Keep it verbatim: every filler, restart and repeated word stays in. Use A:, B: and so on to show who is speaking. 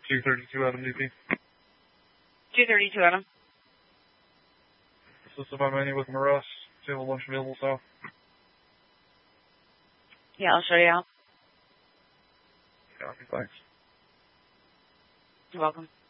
A: two thirty-two Adam D P.
B: two thirty-two Adam.
A: This is my menu with Maras. See a whole bunch available south.
B: Yeah, I'll show you out.
A: Yeah, thanks.
B: You're welcome.